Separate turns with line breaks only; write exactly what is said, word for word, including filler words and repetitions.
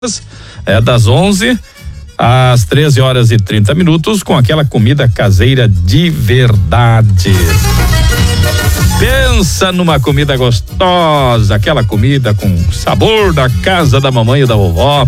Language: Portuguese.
É das onze às treze horas e trinta minutos, com aquela comida caseira de verdade. Pensa numa comida gostosa, aquela comida com sabor da casa da mamãe e da vovó.